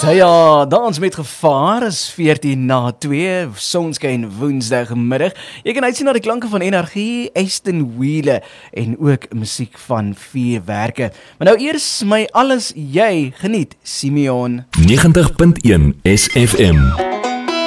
Ja, dans met gevaar is 14 na 2, sonskyn woensdagmiddag. Jy kan uitsien na die klanke van energie, Aston Wheeler en ook musiek van vuurwerke. Maar nou eers my alles jy geniet, Simeon. 90.1 SFM.